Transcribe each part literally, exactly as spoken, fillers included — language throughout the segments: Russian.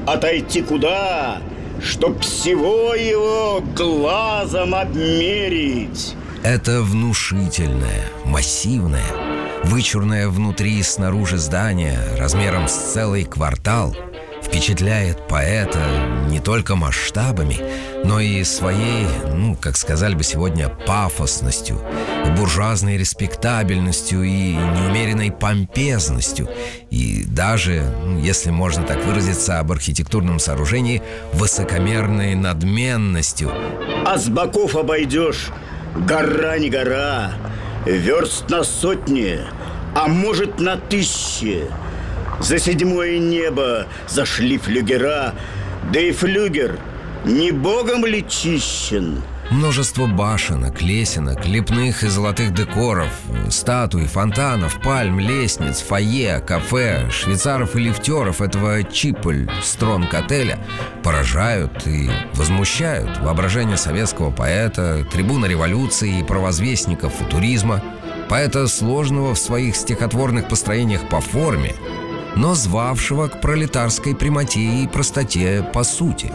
отойти куда, чтоб всего его глазом обмерить. Это внушительное, массивное, вычурное внутри и снаружи здание размером с целый квартал впечатляет поэта не только масштабами, но и своей, ну, как сказали бы сегодня, пафосностью, буржуазной респектабельностью и неумеренной помпезностью, и даже, ну, если можно так выразиться об архитектурном сооружении, высокомерной надменностью. А с боков обойдешь, гора не гора, верст на сотни, а может на тысячи. За седьмое небо зашли флюгера, да и флюгер не богом ли чищен? Множество башенок, лесенок, лепных и золотых декоров, статуй, фонтанов, пальм, лестниц, фойе, кафе, швейцаров и лифтеров этого Чиполь-Стронг-отеля поражают и возмущают воображение советского поэта, трибуна революции и провозвестника футуризма, поэта, сложного в своих стихотворных построениях по форме, но звавшего к пролетарской прямоте и простоте по сути.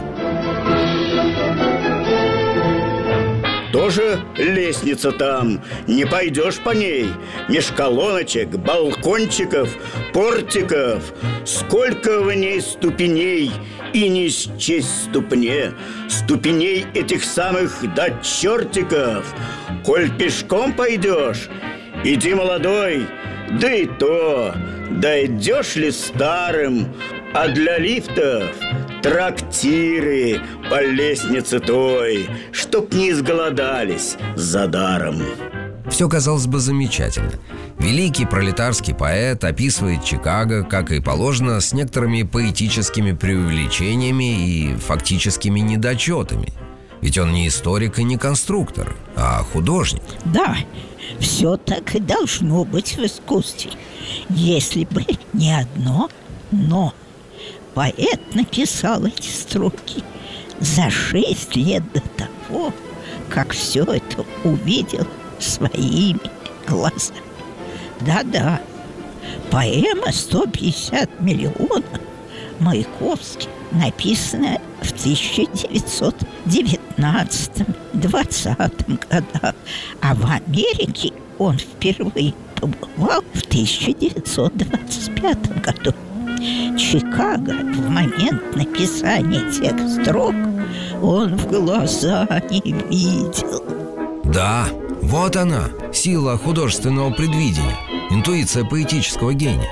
Тоже лестница там, не пойдешь по ней. Меж колоночек, балкончиков, портиков. Сколько в ней ступеней, и не счесть ступне. Ступеней этих самых до чертиков. Коль пешком пойдешь, иди, молодой, да и то, дойдешь ли старым. А для лифтов трактиры по лестнице той, чтоб не изголодались за даром. Все казалось бы замечательно. Великий пролетарский поэт описывает Чикаго, как и положено, с некоторыми поэтическими преувеличениями и фактическими недочетами. Ведь он не историк и не конструктор, а художник. Да, все так и должно быть в искусстве. Если бы не одно «но». Поэт написал эти строки за шесть лет до того, как все это увидел своими глазами. Да-да, поэма «сто пятьдесят миллионов» Маяковский написана в тысяча девятьсот девятнадцатом-двадцатом годах, а в Америке он впервые побывал в тысяча девятьсот двадцать пятом году. Чикаго в момент написания тех строк он в глаза не видел. Да, вот она, сила художественного предвидения, интуиция поэтического гения.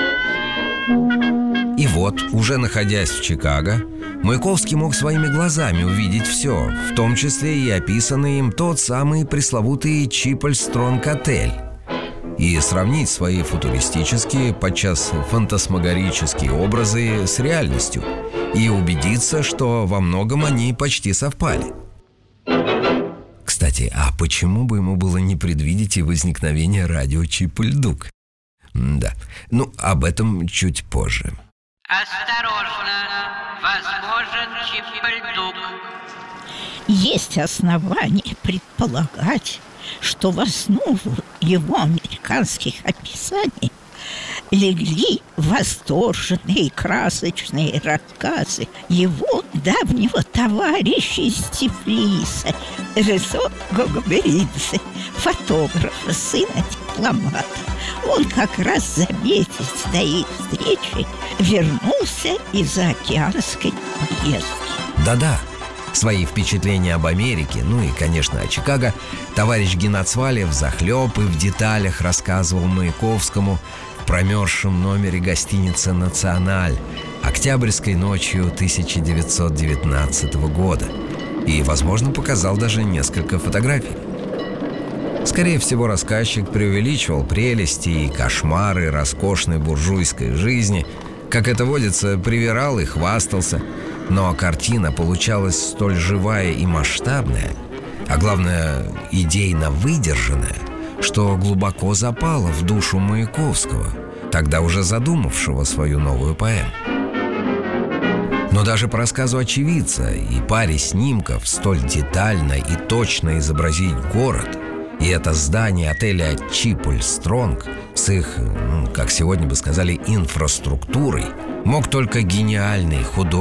И вот, уже находясь в Чикаго, Маяковский мог своими глазами увидеть все, в том числе и описанный им тот самый пресловутый Чиполь-Стронг-отель, и сравнить свои футуристические, подчас фантасмагорические образы с реальностью, и убедиться, что во многом они почти совпали. Кстати, а почему бы ему было не предвидеть и возникновение радио Чиполь-Дуг? Да, ну, об этом чуть позже. Осторожно, возможен Чиполь-Дуг. Есть основания предполагать, что в основу его американских описаний легли восторженные и красочные рассказы его давнего товарища из Тифлиса, Резо Гогоберидзе, фотографа, сына дипломата. Он как раз за месяц до их встречи вернулся из заокеанской поездки. Да-да, свои впечатления об Америке, ну и, конечно, о Чикаго, товарищ Геноцвале взахлеб и в деталях рассказывал Маяковскому в промерзшем номере гостиницы «Националь» октябрьской ночью тысяча девятьсот девятнадцатого года и, возможно, показал даже несколько фотографий. Скорее всего, рассказчик преувеличивал прелести и кошмары роскошной буржуйской жизни, как это водится, привирал и хвастался, но картина получалась столь живая и масштабная, а главное, идейно выдержанная, что глубоко запала в душу Маяковского, тогда уже задумавшего свою новую поэму. Но даже по рассказу очевидца и паре снимков столь детально и точно изобразить город и это здание отеля Чиполь-Стронг с их, как сегодня бы сказали, инфраструктурой мог только гениальный художник